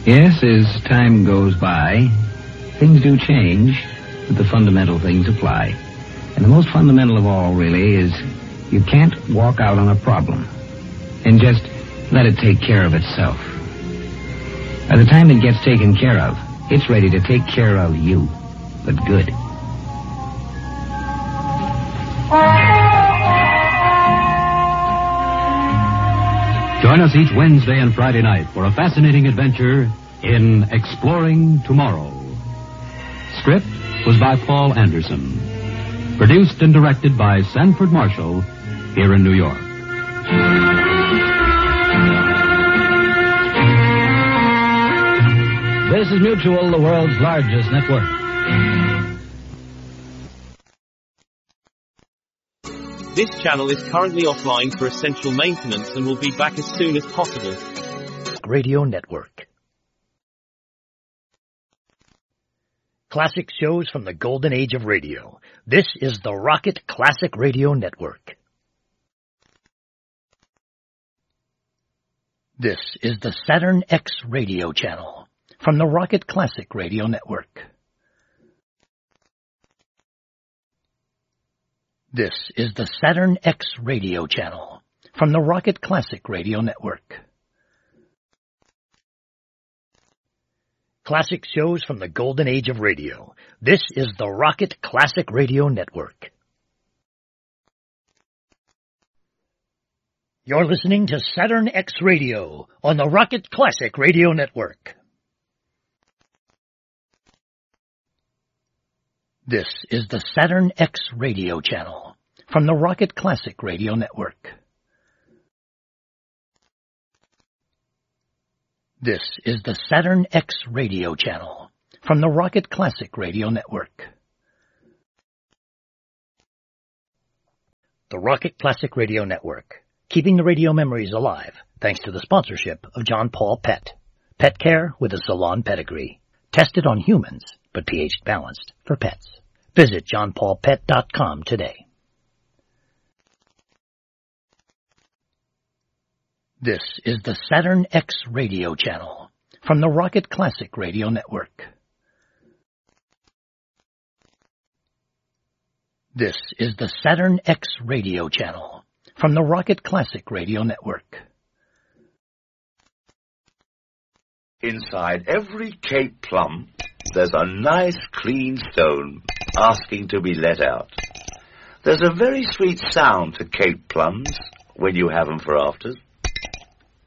Yes, as time goes by, things do change, but the fundamental things apply. And the most fundamental of all, really, is you can't walk out on a problem and just let it take care of itself. By the time it gets taken care of, it's ready to take care of you, but good. Join us each Wednesday and Friday night for a fascinating adventure in Exploring Tomorrow. Script was by Paul Anderson. Produced and directed by Sanford Marshall here in New York. This is Mutual, the world's largest network. This channel is currently offline for essential maintenance and will be back as soon as possible. Radio Network. Classic shows from the golden age of radio. This is the Rocket Classic Radio Network. This is the Saturn X Radio channel from the Rocket Classic Radio Network. This is the Saturn X Radio channel from the Rocket Classic Radio Network. Classic shows from the golden age of radio. This is the Rocket Classic Radio Network. You're listening to Saturn X Radio on the Rocket Classic Radio Network. This is the Saturn X Radio channel from the Rocket Classic Radio Network. This is the Saturn X Radio channel from the Rocket Classic Radio Network. The Rocket Classic Radio Network, keeping the radio memories alive thanks to the sponsorship of John Paul Pet. Pet care with a salon pedigree. Tested on humans, but pH balanced for pets. Visit johnpaulpet.com today. This is the Saturn X Radio channel from the Rocket Classic Radio Network. This is the Saturn X Radio channel from the Rocket Classic Radio Network. Inside every Cape plum, there's a nice clean stone asking to be let out. There's a very sweet sound to Cape plums when you have them for afters.